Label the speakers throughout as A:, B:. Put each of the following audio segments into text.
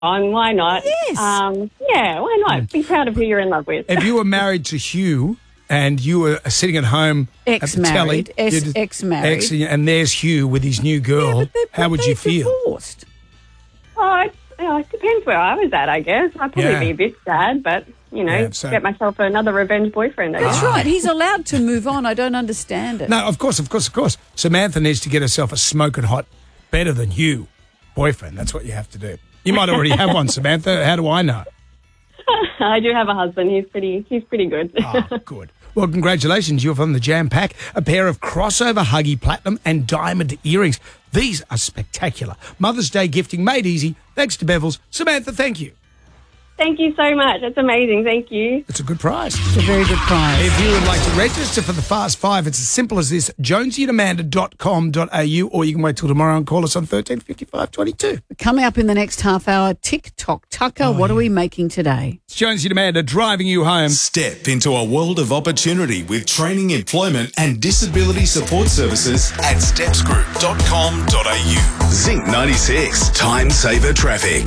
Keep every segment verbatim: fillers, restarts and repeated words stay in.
A: on. Why not?
B: Yes.
A: Um, yeah, why not? Be proud of who you're in love with.
C: If you were married to Hugh and you were sitting at home at the telly,
B: Ex-married. Ex-
C: you'd-
B: ex-married.
C: ex- and there's Hugh with his new girl,
B: Yeah, but they're-
C: how would
B: they're
C: you feel?
B: divorced.
A: Oh, it, oh, it depends where I was at, I guess. I'd probably
C: Yeah.
A: be a bit sad, but, you know,
C: Yeah, so-
A: get myself another revenge boyfriend, I guess.
B: That's right. He's allowed to move on. I don't understand it.
C: No, of course, of course, of course. Samantha needs to get herself a smoking hot, better than you boyfriend. That's what you have to do. You might already have one, Samantha. How do I know?
A: I do have a husband. He's pretty, he's pretty good.
C: Oh, good. Well, congratulations. You're from the Jam Pack. A pair of crossover Huggy Platinum and diamond earrings. These are spectacular. Mother's Day gifting made easy. Thanks to Bevilles. Samantha, thank you.
A: Thank you so much. That's amazing. Thank you.
C: It's a good price.
B: It's a very good prize.
C: If you would like to register for the Fast Five, it's as simple as this, jonesy and amanda dot com dot a u, or you can wait till tomorrow and call us on thirteen fifty-five twenty-two.
B: Coming up in the next half hour, TikTok. Tucker,
C: Oh,
B: what
C: yeah.
B: are we making today?
C: It's Jonesy and Amanda driving you home.
D: Step into a world of opportunity with training, employment and disability support services at steps group dot com dot a u. Zinc ninety-six, Time Saver Traffic.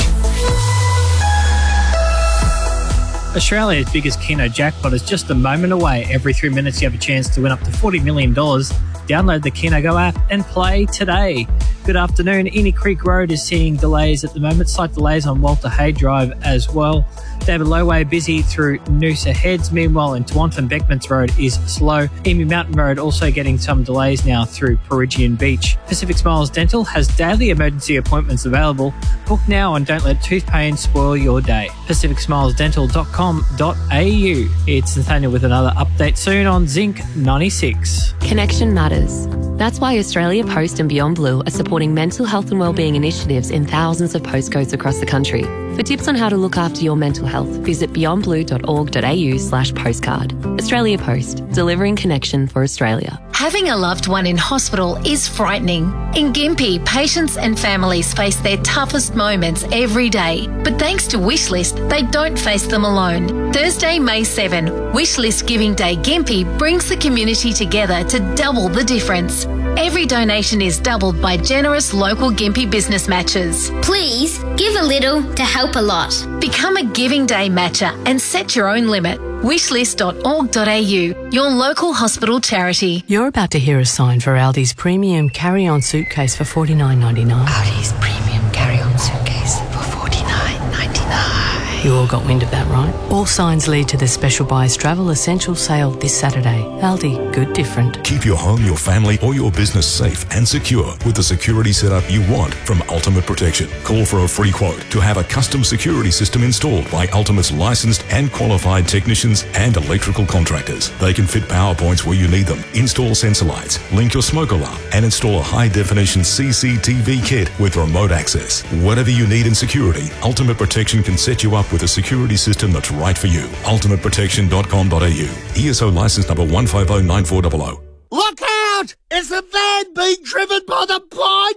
E: Australia's biggest Keno jackpot is just a moment away. Every three minutes you have a chance to win up to forty million dollars. Download the Keno Go app and play today. Good afternoon. Iny Creek Road is seeing delays at the moment. Slight delays on Walter Hay Drive as well. David Lowway busy through Noosa Heads. Meanwhile, in Taunton, Beckmans Road is slow. Emu Mountain Road also getting some delays now through Perigian Beach. Pacific Smiles Dental has daily emergency appointments available. Book now and don't let tooth pain spoil your day. pacific smiles dental dot com dot a u. It's Nathaniel with another update soon on Zinc ninety-six.
F: Connection matters. That's why Australia Post and Beyond Blue are supporting mental health and wellbeing initiatives in thousands of postcodes across the country. For tips on how to look after your mental health, visit beyond blue dot org dot a u slash postcard. Australia Post, delivering connection for Australia.
G: Having a loved one in hospital is frightening. In Gympie, patients and families face their toughest moments every day. But thanks to Wishlist, they don't face them alone. Thursday, May seventh, Wishlist Giving Day Gympie brings the community together to double the difference. Every donation is doubled by generous local Gympie business matches.
H: Please give a little to help a lot.
G: Become a Giving Day matcher and set your own limit. wishlist dot org dot a u, your local hospital charity.
I: You're about to hear a sign for Aldi's premium carry-on suitcase for forty-nine ninety-nine.
J: Aldi's premium carry-on suitcase for forty-nine ninety-nine.
I: You all got wind of that, right? All signs lead to the Special Buys Travel Essential Sale this Saturday. Aldi, good different.
K: Keep your home, your family or your business safe and secure with the security setup you want from Ultimate Protection. Call for a free quote to have a custom security system installed by Ultimate's licensed and qualified technicians and electrical contractors. They can fit power points where you need them, install sensor lights, link your smoke alarm and install a high-definition C C T V kit with remote access. Whatever you need in security, Ultimate Protection can set you up with a security system that's right for you. ultimate protection dot com dot a u. E S O license number one five zero nine four zero zero.
L: Look out! It's a van being driven by the blind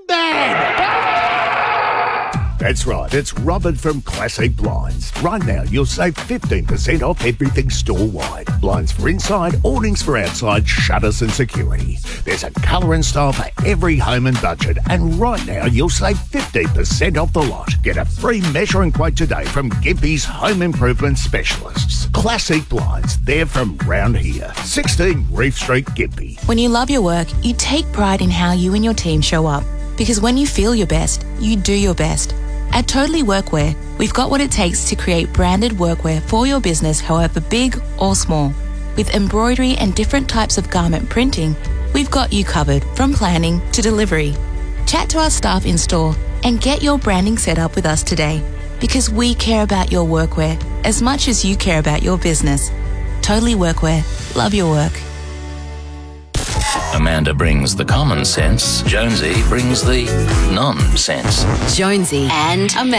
L: man! That's right, it's Robert from Classic Blinds. Right now, you'll save fifteen percent off everything store-wide. Blinds for inside, awnings for outside, shutters and security. There's a colour and style for every home and budget. And right now, you'll save fifteen percent off the lot. Get a free measuring quote today from Gympie's Home Improvement Specialists. Classic Blinds, they're from round here. sixteen Reef Street, Gympie.
M: When you love your work, you take pride in how you and your team show up. Because when you feel your best, you do your best. At Totally Workwear, we've got what it takes to create branded workwear for your business, however big or small. With embroidery and different types of garment printing, we've got you covered from planning to delivery. Chat to our staff in store and get your branding set up with us today. Because we care about your workwear as much as you care about your business. Totally Workwear. Love your work.
N: Amanda brings the common sense. Jonesy brings the nonsense.
J: Jonesy and Amanda.